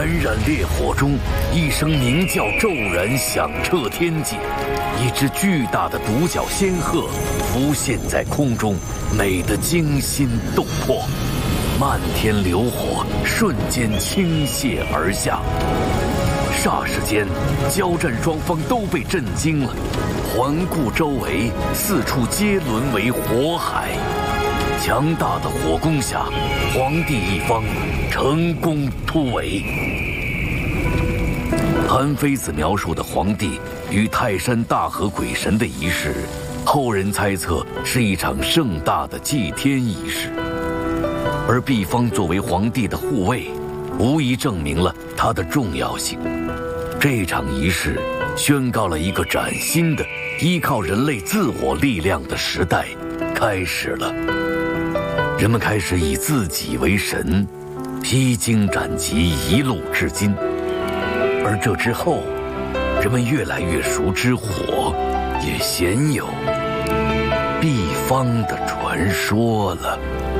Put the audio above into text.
冉冉烈火中，一声鸣叫骤然响彻天界，一只巨大的独角仙鹤浮现在空中，美得惊心动魄。漫天流火瞬间倾泻而下，霎时间，交战双方都被震惊了，环顾周围，四处皆沦为火海。强大的火攻下，黄帝一方成功突围。韩非子描述的黄帝与泰山大河鬼神的仪式，后人猜测是一场盛大的祭天仪式，而毕方作为黄帝的护卫，无疑证明了它的重要性。这场仪式宣告了一个崭新的依靠人类自我力量的时代开始了。人们开始以自己为神，披荆斩棘，一路至今。而这之后，人们越来越熟知火，也鲜有毕方的传说了。